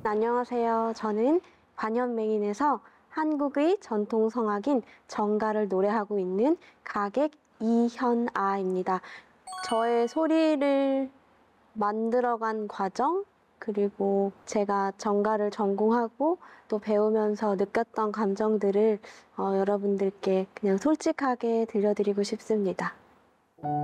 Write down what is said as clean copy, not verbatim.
안녕하세요. 저는 관현맹인에서 한국의 전통 성악인 정가를 노래하고 있는 가객 이현아입니다. 저의 소리를 만들어간 과정, 그리고 제가 정가를 전공하고 또 배우면서 느꼈던 감정들을 여러분들께 그냥 솔직하게 들려드리고 싶습니다.